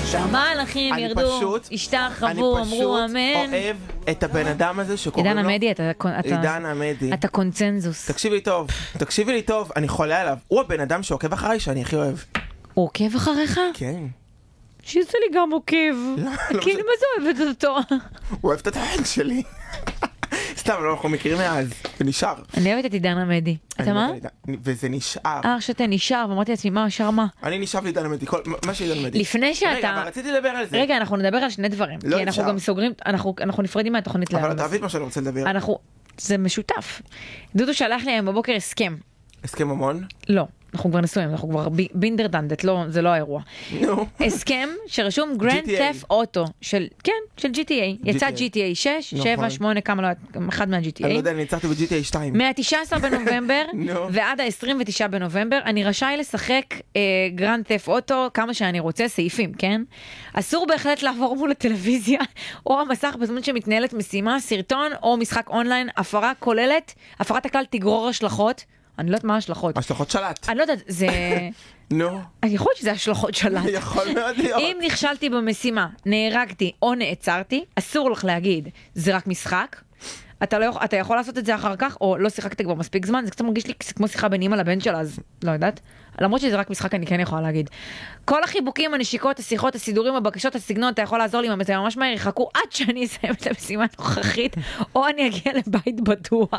המלאכים ירדו, השתחוו, אמרו אמן. אני פשוט אוהב את הבן אדם הזה שקוראים לו... עידן עמדי, עידן עמדי. אתה קונצנזוס. תקשיבי לי טוב, אני חולה עליו. הוא הבן אדם שעוקב אחריי שאני הכי אוהב. הוא עוקב אחריך? כן. שיצא לי גם עוקב. כאילו, מה זה אוהבת אותו? הוא אוהב את התחן שלי. סתם, לא, אנחנו מכירים מאז, ונשאר. אני אוהבת את עידן עמדי. אתה מה? וזה נשאר. שאתה נשאר, ואמרתי לעצמי, מה, נשאר מה? אני נשאר לעידן עמדי, מה שעידן עמדי. לפני שאתה... רגע, אבל רציתי לדבר על זה. רגע, אנחנו נדבר על שני דברים. כי אנחנו גם סוגרים, אנחנו נפרדים מהתוכנית אבל אתה אהבית מה שאני רוצה לדבר. זה משותף. דודו שלח לי היום בבוקר הסכם. הסכם ממון? לא. אנחנו כבר נשואים, אנחנו כבר בינדר דנדט, זה לא האירוע. הסכם שרשום גרנד תף אוטו, כן, של GTA. יצא GTA 6, 7, 8, כמה לא, אחד מה-GTA. אני לא יודע, אני יצאתי ב-GTA 2. מה-19 בנובמבר ועד ה-29 בנובמבר, אני רשאי לשחק גרנד תף אוטו כמה שאני רוצה, סעיפים, כן? אסור בהחלט לעבור מול הטלוויזיה או המסך בזמן שמתנהלת משימה, סרטון או משחק אונליין, הפרה כוללת, הפרת הכלל תגרור השלכות. אני לא יודעת מה השלכות. השלכות שלט. אני לא יודעת, זה... נו. אני יכול להיות שזה השלכות שלט. יכול מאוד להיות. אם נכשלתי במשימה, נהרגתי או נעצרתי, אסור לך להגיד, זה רק משחק. אתה יכול לעשות את זה אחר כך, או לא שיחקת כבר מספיק זמן, זה קצת מרגיש לי כמו שיחה בין אמא לבן שלה, אז לא יודעת. למרות שזה רק משחק, אני כן יכולה להגיד. כל החיבוקים, הנשיקות, השיחות, הסידורים, הבקשות, הסגנון, אתה יכול לעזור לי עם זה ממש מהר, יחכו עד שאני אסיים את המשימה הנוכחית, או אני אגיע לבית בטוח.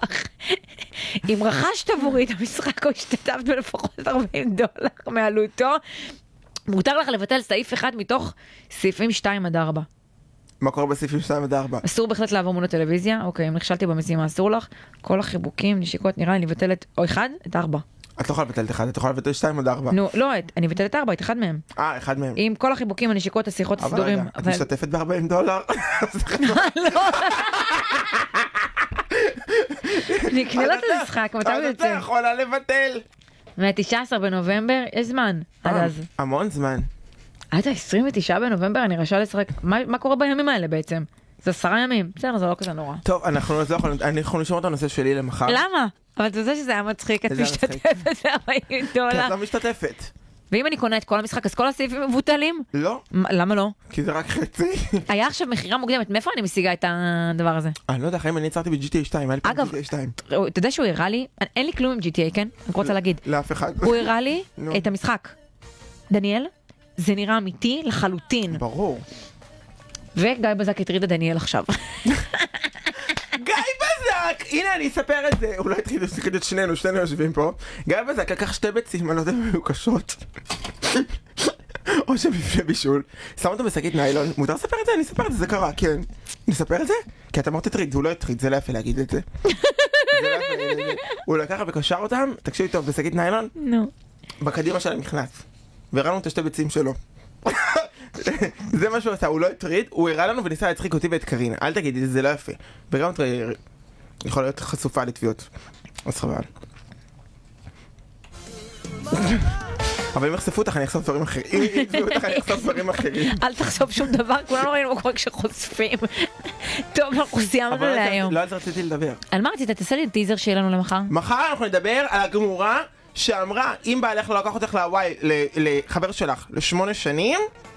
אם רכשת עבורי את המשחק או השתתפת בלפחות $40 מעלותו, מותר לך לבטל סעיף אחד מתוך סעיפים 2-4. מה קורה בסעיפים 2-4? אסור בהחלט לעבור מול הטלוויזיה. אוקיי, אם נכשלתי במשימה, אסור לך. כל החיבוקים, נשיקות, נראה לי מבטלת או אחד, את 4. את לא יכולה לבטל את 1, את יכולה לבטל 2-4. נו, לא, אני מבטלת 4, את אחד מהם. אחד מהם. עם כל החיבוקים, הנשיקות, השיחות, הסידורים. אבל רגע, את משתתפת $40? לא. נקנה לו את המשחק, מתי הוא יוצא? אתה יכולה לבטל. מה-19 בנובמבר, יש זמן. עד אז. המון זמן. עד ה-29 בנובמבר אני רשאי לשחק. מה קורה בימים האלה בעצם? זה 10 ימים. בסדר, זה לא כזה נורא. טוב, אנחנו נשמור את הנושא שלי למחר. למה? אבל אתה יודע שזה היה מצחיק, את משתתפת $40. כי את לא משתתפת. ואם אני קונה את כל המשחק, אז כל הסעיפים מבוטלים? לא. למה לא? כי זה רק חצי. היה עכשיו מחירה מוקדמת, מאיפה אני משיגה את הדבר הזה? אני לא יודע, חיים, אני יצרתי ב-GTA 2, היה לי פעם GTA 2. אתה יודע שהוא הראה לי, אין לי כלום עם GTA, כן? אני רוצה להגיד. לאף אחד. הוא הראה לי את המשחק. דניאל, זה נראה אמיתי לחלוטין. ברור. וגיא בזק הטריד את דניאל עכשיו. גיא בזק! הנה אני אספר את זה. אולי התחיל את שנינו יושבים פה. גיא בזק לקח 2 ביצים, אני לא יודע אם היו קשות. או שבפני בישול. שם אותו בשקית ניילון. מותר לספר את זה? אני אספר את זה, זה קרה, כן. נספר את זה? כי אתה אמרת תטריד, הוא לא הטריד, זה לא יפה להגיד את זה. הוא לקח וקשר אותם, תקשיבי טוב, בשקית ניילון. נו. בקדימה שלהם נכנס. והראינו את 2 ביצים שלו. זה מה שהוא עשה, הוא לא הטריד, הוא הראה לנו וניסה להצחיק אותי ואת קרינה. אל תגידי, זה לא יפה. וגם אתה יכול להיות חשופה לתביעות. אז חבל. אבל אם יחשפו אותך, אני אחשוף דברים אחרים. אם יחשפו אותך, אני אחשוף דברים אחרים. אל תחשוף שום דבר, כולנו ראינו מה קורה כשחושפים. טוב, אנחנו סיימנו להיום. לא על זה רציתי לדבר. על מה רצית? תעשה לי טיזר שיהיה לנו למחר. מחר אנחנו נדבר על הגמורה שאמרה, אם בעלך לא לקח אותך להוואי לחבר שלך ל8 שנים,